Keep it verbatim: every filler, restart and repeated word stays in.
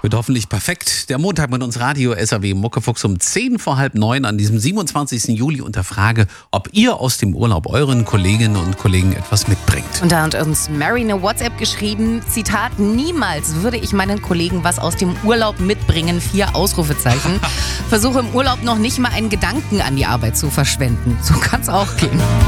Wird hoffentlich perfekt. Der Montag mit uns Radio S R W Muckefuchs um zehn vor halb neun an diesem siebenundzwanzigsten Juli unter Frage, ob ihr aus dem Urlaub euren Kolleginnen und Kollegen etwas mitbringt. Und da hat uns Mary eine WhatsApp geschrieben, Zitat, niemals würde ich meinen Kollegen was aus dem Urlaub mitbringen, vier Ausrufezeichen. Versuche im Urlaub noch nicht mal einen Gedanken an die Arbeit zu verschwenden. So kann es auch gehen.